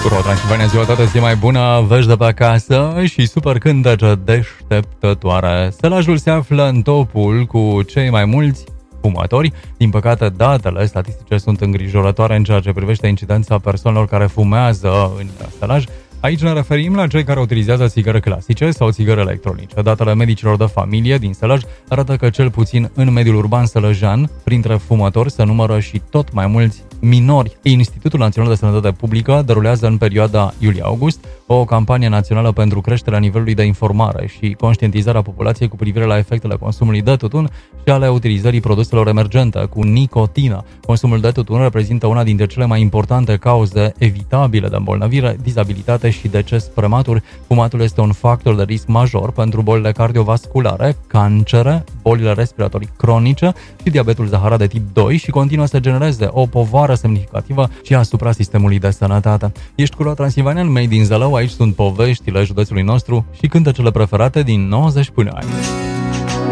Transilvania, ziua toată zi mai bună, vești de pe acasă și super cântece deșteptătoare. Stelajul se află în topul cu cei mai mulți fumători. Din păcate, datele statistice sunt îngrijorătoare în ceea ce privește incidența persoanelor care fumează în stelaj. Aici ne referim la cei care utilizează țigări clasice sau țigări electronice. Datele medicilor de familie din Sălaj arată că cel puțin în mediul urban sălăjean, printre fumători se numără și tot mai mulți minori. Institutul Național de Sănătate Publică derulează în perioada iulie-august o campanie națională pentru creșterea nivelului de informare și conștientizarea populației cu privire la efectele consumului de tutun și ale utilizării produselor emergente cu nicotină. Consumul de tutun reprezintă una dintre cele mai importante cauze evitabile de îmbolnăvire, dizabilitate și deces prematur. Fumatul este un factor de risc major pentru bolile cardiovasculare, cancere, bolile respiratorii cronice și diabetul zaharat de tip 2 și continuă să genereze o povară semnificativă și asupra sistemului de sănătate. Ești cu Transilvanian, Made in Zălău, aici sunt poveștile județului nostru și cântecele preferate din 90 până aici.